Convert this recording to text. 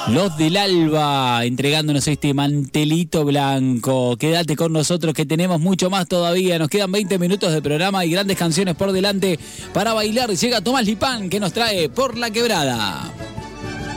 Los del Alba entregándonos este mantelito blanco. Quédate con nosotros que tenemos mucho más todavía. Nos quedan 20 minutos de programa y grandes canciones por delante para bailar. Llega Tomás Lipán que nos trae Por la Quebrada.